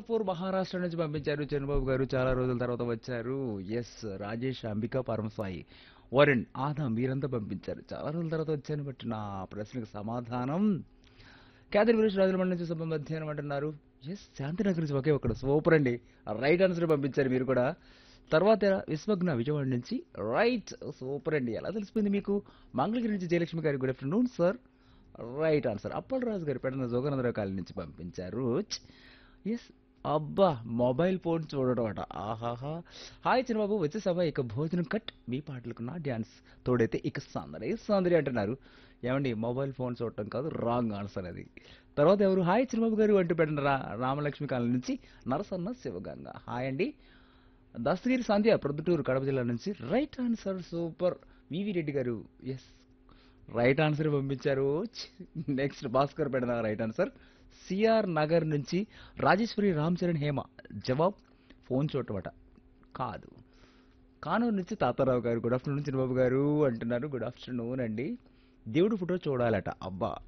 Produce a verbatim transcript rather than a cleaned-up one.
సోలాపూర్ మహారాష్ట్ర నుంచి పంపించారు చంద్రబాబు గారు. చాలా రోజుల తర్వాత వచ్చారు. ఎస్ రాజేష్, అంబిక, పరమసాయి, వరుణ్, ఆదా మీరంతా పంపించారు. చాలా రోజుల తర్వాత వచ్చాను బట్ నా ప్రశ్నకు సమాధానం క్యాథరిన్ గురించి రాజులమండ నుంచి శుభ మధ్యాహ్నం అంటున్నారు. ఎస్ శాంతినగర్ నుంచి ఒకే ఒకడు సూపర్ అండి. రైట్ ఆన్సర్ పంపించారు మీరు కూడా. తర్వాత విశ్వజ్ఞ విజయవాడ నుంచి రైట్ సూపర్ అండి. ఎలా తెలిసిపోయింది మీకు? మంగళగిరి నుంచి జయలక్ష్మి గారి good afternoon sir. Right answer. Appal రాజు గారు పెడన జోగనందరావు కాలనీ నుంచి పంపించారు. ఎస్ అబ్బా మొబైల్ ఫోన్ చూడడం అట. ఆహాహా. హాయ్ చిన్నబాబు వచ్చేసావా? ఇక భోజనం కట్ మీ పాటలకు నా డ్యాన్స్ తోడైతే ఇక సందడి సందడి అంటున్నారు. ఏమండి మొబైల్ ఫోన్ చూడటం కాదు రాంగ్ ఆన్సర్ అది. తర్వాత ఎవరు హాయ్ చిన్నబాబు గారు అంటూ పెట్టిన రా రామలక్ష్మి కాలనీ నుంచి నరసన్న శివగంగ హాయ్ అండి. దస్తగిరి సంధ్య ప్రొద్దుటూరు కడప జిల్లా నుంచి రైట్ ఆన్సర్ సూపర్. వివి రెడ్డి గారు ఎస్ రైట్ ఆన్సర్ పంపించారు. Next Bhaskar Pedana right answer. CR Nagar నుంచి రాజేశ్వరి రామ్ చరణ్ హేమ జవాబ్ ఫోన్ చూడటమట కాదు. కానూరు నుంచి తాతారావు గారు గుడ్ ఆఫ్టర్నూన్ చిన్నబాబు గారు అంటున్నారు. గుడ్ ఆఫ్టర్నూన్ అండి. దేవుడు ఫోటో చూడాలట. అబ్బా